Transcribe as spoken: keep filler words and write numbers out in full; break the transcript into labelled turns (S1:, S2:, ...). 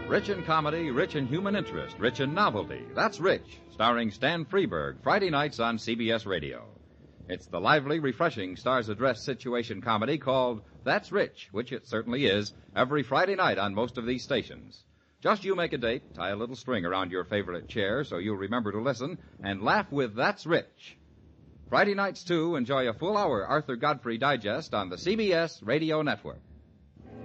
S1: Rich in comedy, rich in human interest, rich in novelty. That's Rich, starring Stan Freberg, Friday nights on C B S Radio. It's the lively, refreshing Stars Address situation comedy called That's Rich, which it certainly is, every Friday night on most of these stations. Just you make a date, tie a little string around your favorite chair so you'll remember to listen, and laugh with That's Rich. Friday nights, too, enjoy a full hour Arthur Godfrey Digest on the C B S Radio Network.